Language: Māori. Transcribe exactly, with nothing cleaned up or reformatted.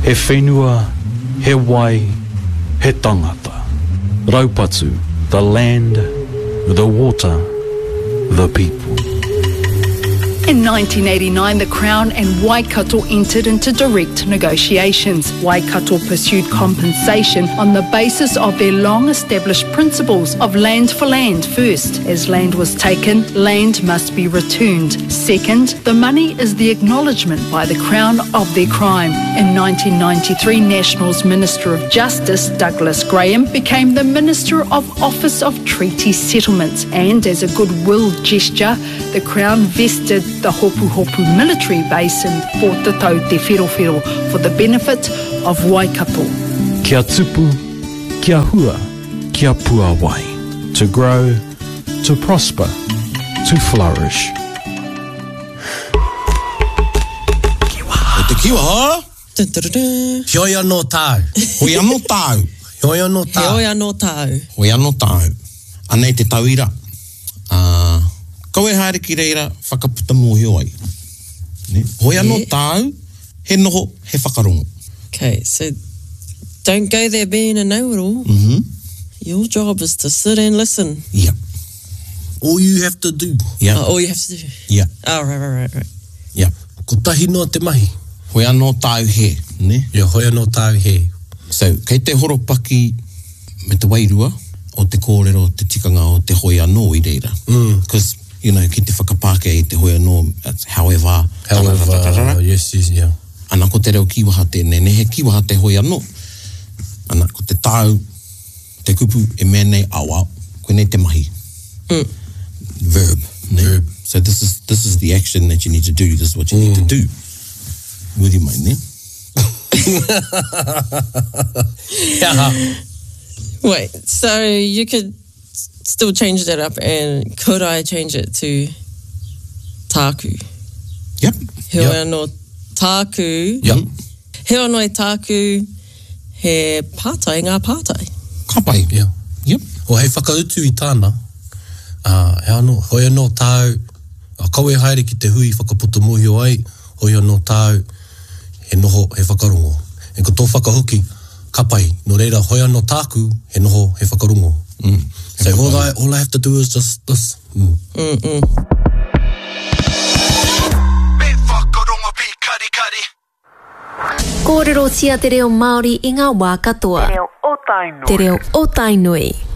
He whenua, he wai, he tangata. Raupatu, the land, the water, the people. In nineteen eighty-nine, the Crown and Waikato entered into direct negotiations. Waikato pursued compensation on the basis of their long-established principles of land for land first. As land was taken, land must be returned. Second, the money is the acknowledgement by the Crown of their crime. In nineteen ninety-three, National's Minister of Justice, Douglas Graham, became the Minister of Office of Treaty Settlements. And as a goodwill gesture, the Crown vested the Hopu Hopu military base in Pōtatau Te Wherowhero for the benefit of Waikato. Kia tupu, kia hua, kia pua wai. To grow, to prosper, to flourish. Te kiwa ha? Hioia no tau. Hoi anō tau. Hioia no tau. Hioia no tau. Hoi anō tau. Anei te tauira. Uh, Kau e haere ki reira whakaputa mōhio ai. Ne? Hoi anō tau, he noho, he whakarongo. Okay, so don't go there being a know-it-all. Mm-hmm. Your job is to sit and listen. Yeah. All you have to do. Yeah. Oh, all you have to do. Yeah. Oh, right, right, right, right. Yeah. Ko tahi noa te mahi. Hoi anō tau he. Ne? Yeah, hoi anō tau he. So, kei te horopaki me te wairua o te kōrero, te tikanga o te hoi anō i reira. Because, mm. you know, ki te whakapāke i te hoi anō, however. However, yes, yes, yeah. Ana ko te reo kiwaha tēnei, ne he kiwaha te hoi anō. Ana ko te tāu, te kupu e mea nei awa, koe nei te mahi. Mm. Verb. Ne? Verb. So this is this is the action that you need to do. This is what you mm. need to do. With your mind, ne? Yeah. Wait, so you could still change that up, and could I change it to tāku? Yep. He yep. anō tāku. Yep. He anō tāku he pātai, ngā pātai. Ka pai. Yeah. Yep. O hei whakautu i tāna, uh, he anō, hoi anō tāu, a kau e haere ki te hui whakaputa mōhio ai, hoi anō tāu, he noho, he whakarongo. E ko tō whakahuki, ka pai, no reira, hoi anō tāku, he noho, he whakarongo. Mm. So all I, all I have to do is just this. Mm. Mm-mm. Kōrero tia te reo Māori i ngā wā katoa. Te reo o Tainui. Te reo o Tainui.